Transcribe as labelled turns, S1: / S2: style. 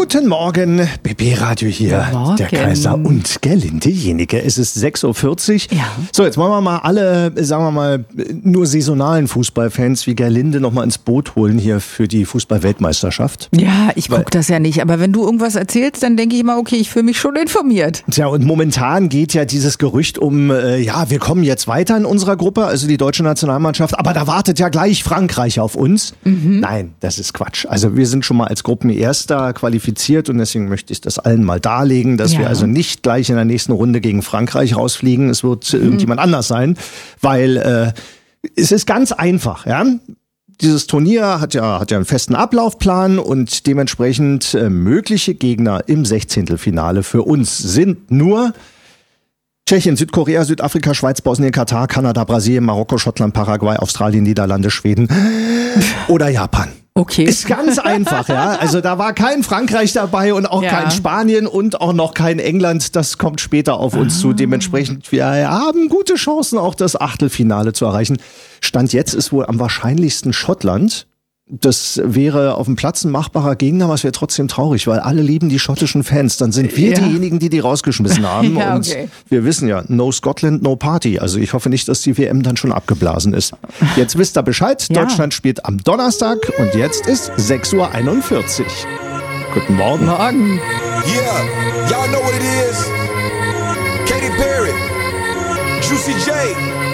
S1: Guten Morgen, BB Radio hier, der Kaiser und Gerlinde Jenike. Es ist 6.40 Uhr.
S2: Ja.
S1: So, jetzt wollen wir mal alle, sagen wir mal, nur saisonalen Fußballfans wie Gerlinde noch mal ins Boot holen hier für die Fußball-Weltmeisterschaft.
S2: Ja, ich gucke das ja nicht, aber wenn du irgendwas erzählst, dann denke ich immer, okay, ich fühle mich schon informiert.
S1: Tja, und momentan geht ja dieses Gerücht um, wir kommen jetzt weiter in unserer Gruppe, also die deutsche Nationalmannschaft, aber da wartet ja gleich Frankreich auf uns. Nein, das ist Quatsch. Also wir sind schon mal als Gruppenerster qualifiziert und deswegen möchte ich das allen mal darlegen, dass wir also nicht gleich in der nächsten Runde gegen Frankreich rausfliegen. Es wird irgendjemand anders sein, weil es ist ganz einfach, ja. Dieses Turnier hat ja einen festen Ablaufplan und dementsprechend mögliche Gegner im 16. für uns sind nur Tschechien, Südkorea, Südafrika, Schweiz, Bosnien, Katar, Kanada, Brasilien, Marokko, Schottland, Paraguay, Australien, Niederlande, Schweden oder Japan.
S2: Okay.
S1: Ist ganz einfach, ja. Also da war kein Frankreich dabei und auch kein Spanien und auch noch kein England. Das kommt später auf uns zu. Dementsprechend, wir haben gute Chancen, auch das Achtelfinale zu erreichen. Stand jetzt ist wohl am wahrscheinlichsten Schottland. Das wäre auf dem Platz ein machbarer Gegner, aber es wäre trotzdem traurig, weil alle lieben die schottischen Fans. Dann sind wir diejenigen, die rausgeschmissen haben. Und wir wissen ja, no Scotland, no Party. Also ich hoffe nicht, dass die WM dann schon abgeblasen ist. Jetzt wisst ihr Bescheid. Ja. Deutschland spielt am Donnerstag und jetzt ist 6.41 Uhr. Guten Morgen.
S2: Morgen.
S3: Yeah, y'all know what it is. Katy Perry, Juicy J.